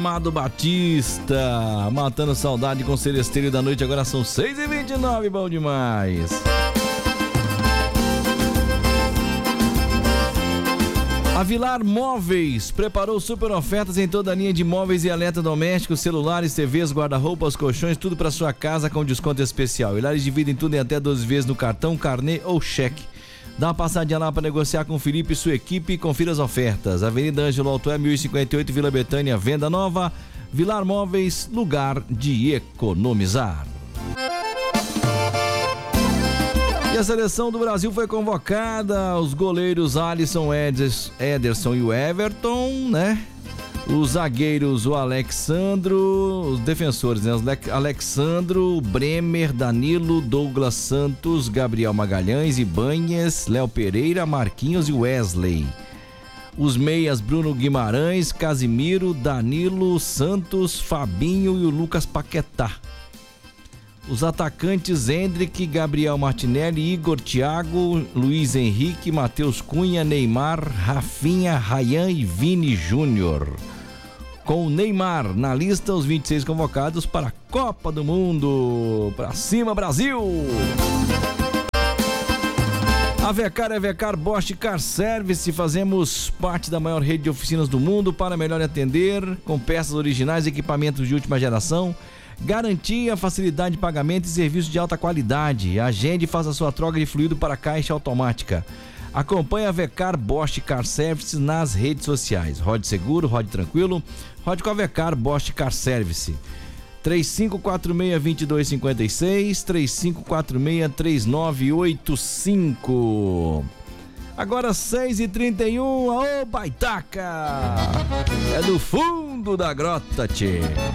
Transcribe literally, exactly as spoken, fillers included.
Amado Batista, matando saudade com Celesteiro da Noite. Agora são seis e vinte e nove, bom demais. A Vilar Móveis preparou super ofertas em toda a linha de móveis e eletrodomésticos, celulares, T Vs, guarda-roupas, colchões, tudo para sua casa com desconto especial. E lá eles dividem tudo em até doze vezes no cartão, carnê ou cheque. Dá uma passadinha lá para negociar com o Felipe e sua equipe e confira as ofertas. Avenida Ângelo Altoé, mil e cinquenta e oito, Vila Betânia, venda nova. Vilar Móveis, lugar de economizar. E a seleção do Brasil foi convocada, os goleiros Alisson, Ederson e o Everton, né? Os zagueiros, o Alexandro, os defensores, né? Alexandro, Bremer, Danilo, Douglas Santos, Gabriel Magalhães, Ibanhes, Léo Pereira, Marquinhos e Wesley. Os meias, Bruno Guimarães, Casimiro, Danilo, Santos, Fabinho e o Lucas Paquetá. Os atacantes Hendrick, Gabriel Martinelli, Igor Thiago, Luiz Henrique, Matheus Cunha, Neymar, Rafinha, Ryan e Vini Júnior. Com o Neymar na lista, os vinte e seis convocados para a Copa do Mundo. Pra cima, Brasil! A Vecar é Vecar Bosch Car Service. Fazemos parte da maior rede de oficinas do mundo para melhor atender, com peças originais e equipamentos de última geração. Garantia, facilidade de pagamento e serviço de alta qualidade. Agende e faça sua troca de fluido para caixa automática. Acompanhe a Vecar Bosch Car Service nas redes sociais. Rode seguro, rode tranquilo, rode com a Vecar Bosch Car Service. três cinco quatro seis, dois dois cinco seis, três cinco quatro seis, três nove oito cinco. Agora seis e trinta e um, aô Baitaca! É do fundo da grota, tchê!